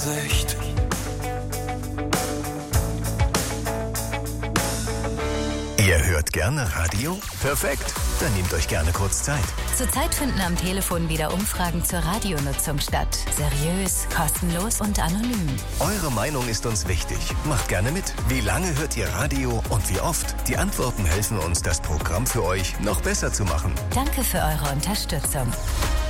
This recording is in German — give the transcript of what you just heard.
Sicht. Ihr hört gerne Radio? Perfekt, dann nehmt euch gerne kurz Zeit. Zurzeit finden am Telefon wieder Umfragen zur Radionutzung statt. Seriös, kostenlos und anonym. Eure Meinung ist uns wichtig. Macht gerne mit. Wie lange hört ihr Radio und wie oft? Die Antworten helfen uns, das Programm für euch noch besser zu machen. Danke für eure Unterstützung.